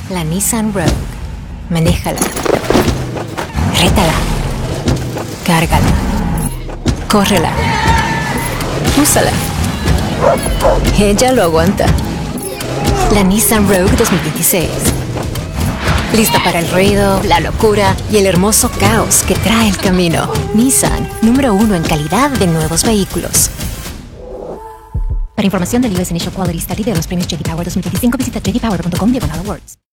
La Nissan Rogue. Manéjala. Rétala. Cárgala. Córrela. Úsala. Ella lo aguanta. La Nissan Rogue 2026. Lista para el ruido, la locura y el hermoso caos que trae el camino. Nissan, número 1 en calidad de nuevos vehículos. Para información del US Initial Quality Study de los premios J.D. Power 2025, visita jdpower.com/awards.